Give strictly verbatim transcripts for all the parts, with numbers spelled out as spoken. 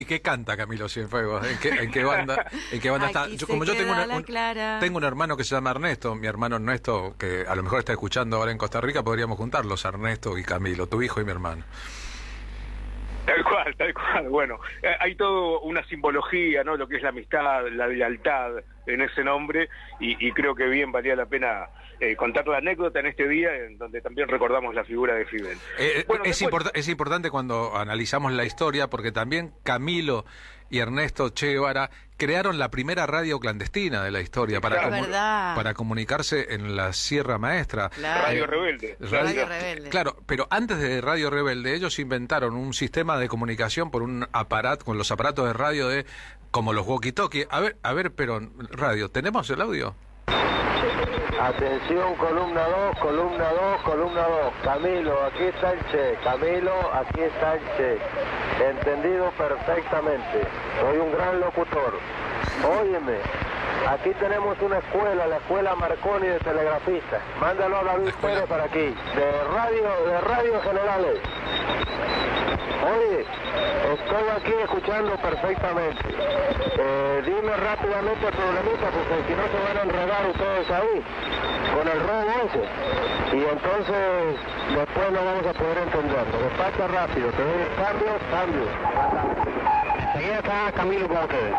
qué canta Camilo Cienfuegos? ¿En qué, en qué banda, en qué banda está? Yo, como yo tengo, una, un, tengo un hermano que se llama Ernesto, mi hermano Ernesto, que a lo mejor está escuchando ahora en Costa Rica, podríamos juntarlos, Ernesto y Camilo, tu hijo y mi hermano. Tal cual, tal cual. Bueno, hay todo una simbología, ¿no? Lo que es la amistad, la lealtad en ese nombre, y, y creo que bien valía la pena eh, contar la anécdota en este día, en donde también recordamos la figura de Fidel. Eh, bueno, es, después... import es importante cuando analizamos la historia, porque también Camilo y Ernesto Che Guevara crearon la primera radio clandestina de la historia para, Claro. comu para comunicarse en la Sierra Maestra. Claro. Radio Rebelde. Radio, Radio Rebelde. Claro, pero antes de Radio Rebelde ellos inventaron un sistema de comunicación por un aparato, con los aparatos de radio de como los walkie-talkie. A ver, a ver, pero radio, ¿tenemos el audio? Atención, columna dos, columna dos, columna dos. Camilo, aquí está el Che. Camilo, aquí está el Che. Entendido perfectamente. Soy un gran locutor. Óyeme, aquí tenemos una escuela, la escuela Marconi de telegrafistas. Mándalo a David Pérez para aquí. De radio, de radio generales. Oye, estoy aquí escuchando perfectamente. Eh, dime rápidamente el problemita, porque si no se van a enredar ustedes ahí, con el robo ese. Y entonces, después no vamos a poder entenderlo. Despacha rápido, te doy cambio, cambio. Enseguida está Camilo con ustedes.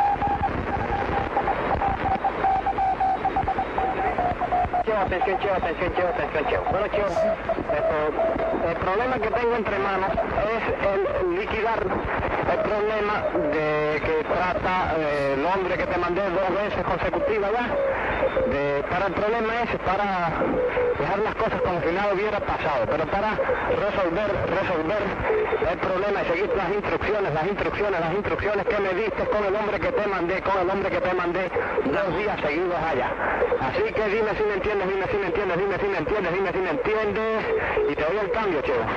Atención, Cheo, atención, Cheo, atención, Cheo. Bueno, Cheo, esto, el problema que tengo entre manos es el liquidar el problema de que trata eh, el hombre que te mandé dos veces consecutivas ya. De, para el problema ese, para dejar las cosas como si nada hubiera pasado, pero para resolver, resolver el problema y seguir las instrucciones, las instrucciones, las instrucciones que me diste con el hombre que te mandé, con el hombre que te mandé dos días seguidos allá. Así que dime si me entiendes, dime si me entiendes, dime si me entiendes, dime si me entiendes, y te doy el cambio, Cheo.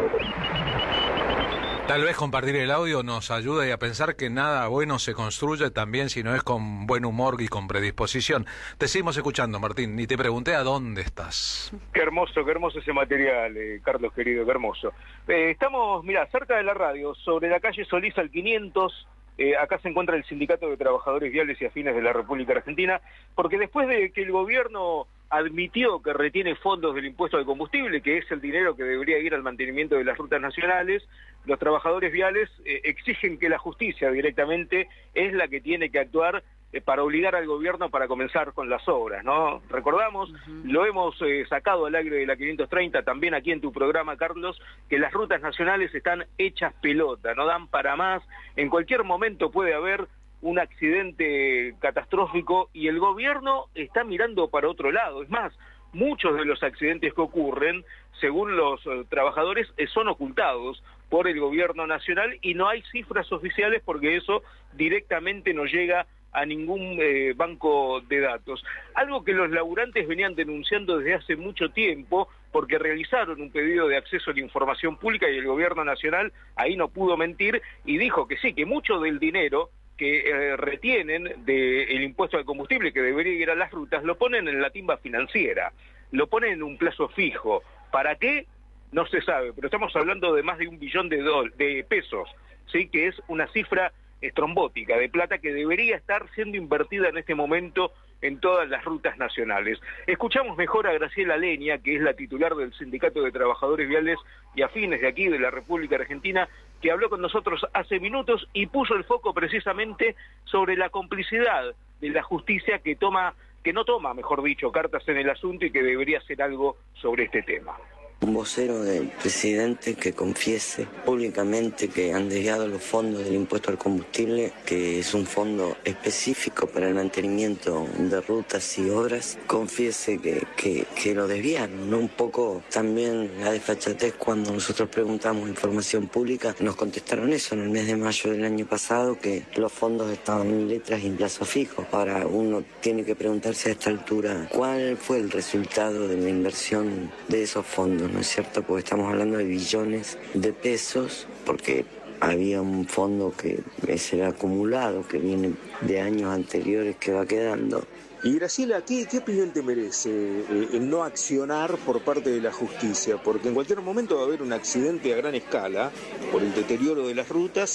Tal vez compartir el audio nos ayude a pensar que nada bueno se construye también si no es con buen humor y con predisposición. Te seguimos escuchando, Martín, ni te pregunté a dónde estás. Qué hermoso, qué hermoso ese material, eh, Carlos querido, qué hermoso. Eh, estamos, mira, cerca de la radio, sobre la calle Solís al quinientos, eh, acá se encuentra el Sindicato de Trabajadores Viales y Afines de la República Argentina, porque después de que el gobierno admitió que retiene fondos del impuesto al combustible, que es el dinero que debería ir al mantenimiento de las rutas nacionales, los trabajadores viales eh, exigen que la justicia directamente es la que tiene que actuar eh, para obligar al gobierno para comenzar con las obras, ¿no? Recordamos, uh-huh. lo hemos eh, sacado al aire de la quinientos treinta, también aquí en tu programa, Carlos, que las rutas nacionales están hechas pelota, no dan para más, en cualquier momento puede haber un accidente catastrófico y el gobierno está mirando para otro lado. Es más, muchos de los accidentes que ocurren, según los eh, trabajadores, eh, son ocultados por el gobierno nacional y no hay cifras oficiales porque eso directamente no llega a ningún eh, banco de datos. Algo que los laburantes venían denunciando desde hace mucho tiempo porque realizaron un pedido de acceso a la información pública y el gobierno nacional ahí no pudo mentir y dijo que sí, que mucho del dinero que eh, retienen del impuesto al combustible que debería ir a las rutas, lo ponen en la timba financiera, lo ponen en un plazo fijo. ¿Para qué? No se sabe, pero estamos hablando de más de un billón de, de pesos, ¿sí? Que es una cifra estrombótica de plata que debería estar siendo invertida en este momento en todas las rutas nacionales. Escuchamos mejor a Graciela Leña, que es la titular del Sindicato de Trabajadores Viales y Afines de aquí, de la República Argentina, que habló con nosotros hace minutos y puso el foco precisamente sobre la complicidad de la justicia que toma, que no toma, mejor dicho, cartas en el asunto y que debería hacer algo sobre este tema. Un vocero del presidente que confiese públicamente que han desviado los fondos del impuesto al combustible, que es un fondo específico para el mantenimiento de rutas y obras, confiese que, que, que lo desviaron, ¿no? Un poco también la desfachatez cuando nosotros preguntamos información pública, nos contestaron eso en el mes de mayo del año pasado, que los fondos estaban en letras y en plazo fijo. Ahora uno tiene que preguntarse a esta altura cuál fue el resultado de la inversión de esos fondos, ¿no es cierto? Porque estamos hablando de billones de pesos, porque había un fondo que es el acumulado, que viene de años anteriores, que va quedando. Y Graciela, ¿qué, qué opinión te merece eh, el no accionar por parte de la justicia? Porque en cualquier momento va a haber un accidente a gran escala por el deterioro de las rutas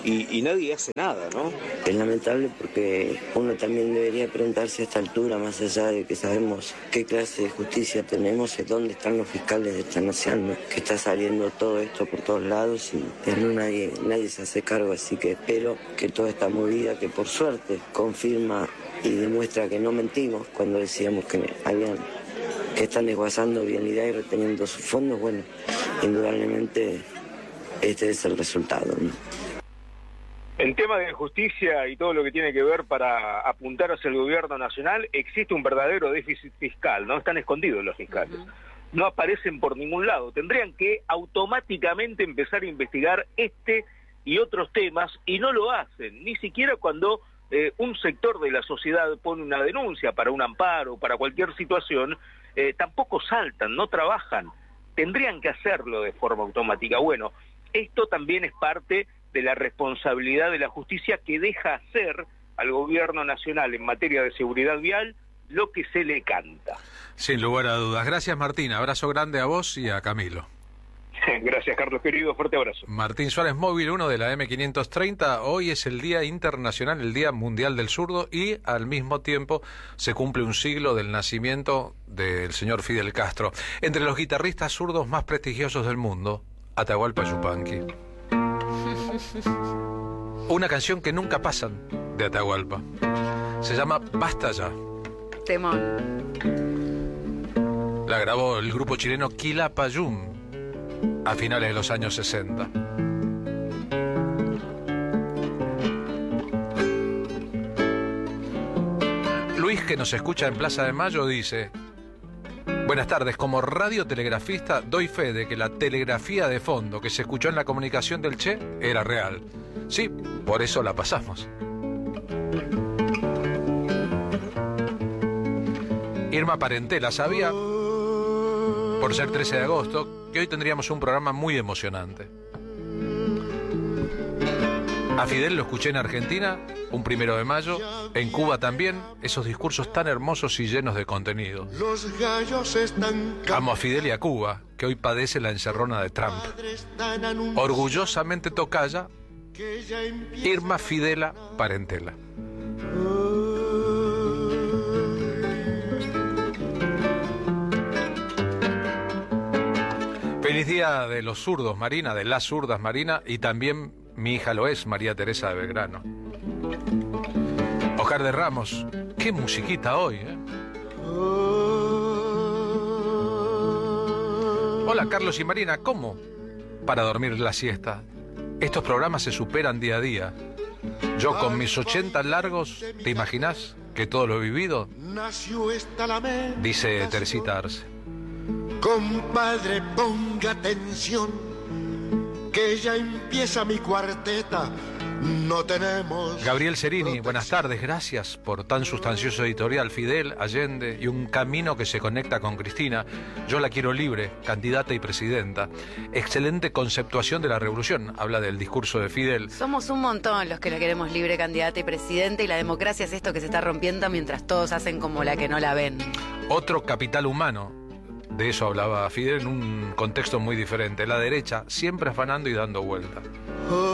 y, y nadie hace nada, ¿no? Es lamentable porque uno también debería preguntarse a esta altura, más allá de que sabemos qué clase de justicia tenemos, es dónde están los fiscales de esta nación, ¿no? Que está saliendo todo esto por todos lados y pues, no, nadie, nadie se hace cargo, así que espero que toda esta movida, que por suerte confirma y demuestra que no mentimos cuando decíamos que habían que están desguazando vialidad y reteniendo sus fondos, bueno, indudablemente este es el resultado, ¿no? En tema de justicia y todo lo que tiene que ver para apuntar hacia el gobierno nacional, existe un verdadero déficit fiscal, no están escondidos los fiscales. Uh-huh. No aparecen por ningún lado. Tendrían que automáticamente empezar a investigar este y otros temas y no lo hacen, ni siquiera cuando eh, un sector de la sociedad pone una denuncia para un amparo, para cualquier situación, eh, tampoco saltan, no trabajan. Tendrían que hacerlo de forma automática. Bueno, esto también es parte de la responsabilidad de la justicia, que deja hacer al gobierno nacional en materia de seguridad vial lo que se le canta. Sin lugar a dudas. Gracias, Martín. Abrazo grande a vos y a Camilo. Gracias, Carlos, querido. Fuerte abrazo. Martín Suárez, Móvil uno de la eme quinientos treinta. Hoy es el Día Internacional, el Día Mundial del Zurdo, y al mismo tiempo se cumple un siglo del nacimiento del señor Fidel Castro. Entre los guitarristas zurdos más prestigiosos del mundo, Atahualpa Yupanqui. Una canción que nunca pasan de Atahualpa. Se llama Basta Ya. Temón. La grabó el grupo chileno Quilapayún a finales de los años sesenta. Luis, que nos escucha en Plaza de Mayo, dice: buenas tardes, como radiotelegrafista doy fe de que la telegrafía de fondo que se escuchó en la comunicación del Che era real. Sí, por eso la pasamos. Irma Parentela sabía, por ser trece de agosto, que hoy tendríamos un programa muy emocionante. A Fidel lo escuché en Argentina, un primero de mayo, en Cuba también, esos discursos tan hermosos y llenos de contenido. Los gallos están... Amo a Fidel y a Cuba, que hoy padece la encerrona de Trump. Orgullosamente tocaya, Irma Fidela Parentela. Feliz día de los zurdos, Marina, de las zurdas, Marina, y también mi hija lo es, María Teresa de Belgrano. Oscar de Ramos, qué musiquita hoy, ¿eh? Hola, Carlos y Marina, ¿cómo? Para dormir la siesta. Estos programas se superan día a día. Yo con mis ochenta largos, ¿te imaginás que todo lo he vivido? Dice Teresita Arce. Compadre, ponga atención, que ya empieza mi cuarteta. No tenemos... Gabriel Cerini, buenas tardes, gracias por tan sustancioso editorial. Fidel, Allende y un camino que se conecta con Cristina. Yo la quiero libre, candidata y presidenta. Excelente conceptuación de la revolución, habla del discurso de Fidel. Somos un montón los que la queremos libre, candidata y presidente, y la democracia es esto que se está rompiendo mientras todos hacen como la que no la ven. Otro capital humano. De eso hablaba Fidel en un contexto muy diferente. La derecha siempre afanando y dando vuelta.